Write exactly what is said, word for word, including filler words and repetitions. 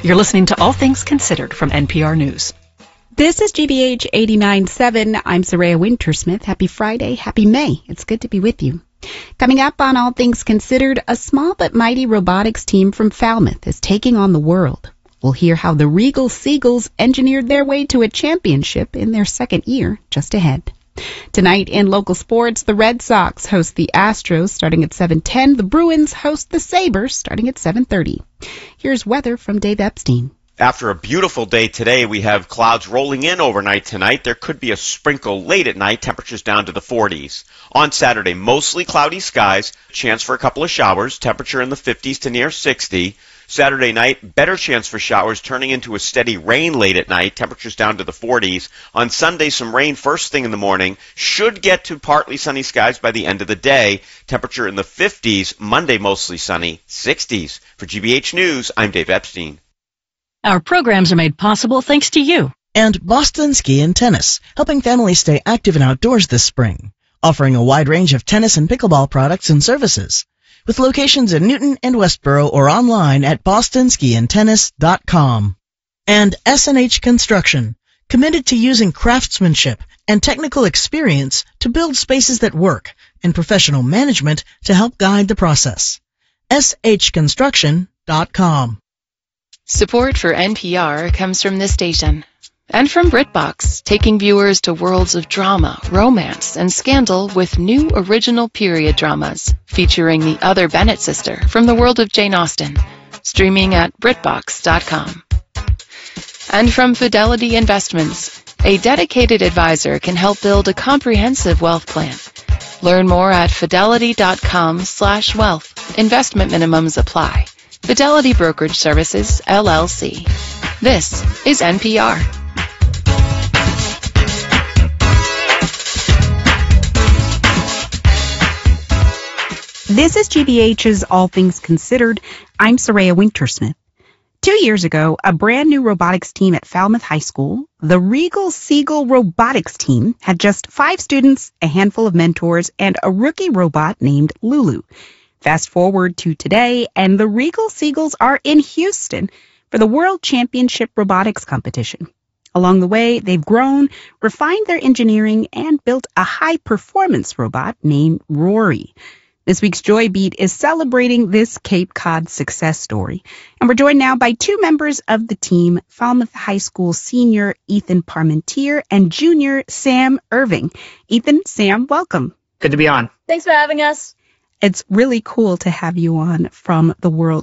You're listening to All Things Considered from N P R News. This is G B H eighty-nine point seven. I'm Soraya Wintersmith. Happy Friday. Happy May. It's good to be with you. Coming up on All Things Considered, a small but mighty robotics team from Falmouth is taking on the world. We'll hear how the Regal Seagulls engineered their way to a championship in their second year, just ahead. Tonight in local sports, the Red Sox host the Astros starting at seven ten. The Bruins host the Sabres starting at seven thirty. Here's weather from Dave Epstein. After a beautiful day today, we have clouds rolling in overnight tonight. There could be a sprinkle late at night, temperatures down to the forties. On Saturday, mostly cloudy skies, chance for a couple of showers, temperature in the fifties to near sixty. Saturday night, better chance for showers turning into a steady rain late at night, temperatures down to the forties. On Sunday, some rain first thing in the morning, should get to partly sunny skies by the end of the day, temperature in the fifties. Monday, mostly sunny, sixties. For G B H News, I'm Dave Epstein. Our programs are made possible thanks to you. And Boston Ski and Tennis, helping families stay active and outdoors this spring, offering a wide range of tennis and pickleball products and services, with locations in Newton and Westboro or online at boston ski and tennis dot com. And S and H Construction, committed to using craftsmanship and technical experience to build spaces that work, and professional management to help guide the process. S H construction dot com. Support for N P R comes from this station and from BritBox, taking viewers to worlds of drama, romance, and scandal with new original period dramas featuring the other Bennett sister from the world of Jane Austen, streaming at brit box dot com. And from Fidelity Investments, a dedicated advisor can help build a comprehensive wealth plan. Learn more at fidelity dot com slash wealth. Investment minimums apply. Fidelity Brokerage Services, L L C. This is N P R. This is G B H's All Things Considered. I'm Soraya Wintersmith. Two years ago, a brand new robotics team at Falmouth High School, the Regal Seagull Robotics Team, had just five students, a handful of mentors, and a rookie robot named Lulu. Fast forward to today, and the Regal Seagulls are in Houston for the World Championship Robotics Competition. Along the way, they've grown, refined their engineering, and built a high-performance robot named Rory. This week's Joy Beat is celebrating this Cape Cod success story. And we're joined now by two members of the team, Falmouth High School senior Ethan Parmentier and junior Sam Irving. Ethan, Sam, welcome. Good to be on. Thanks for having us. It's really cool to have you on from the World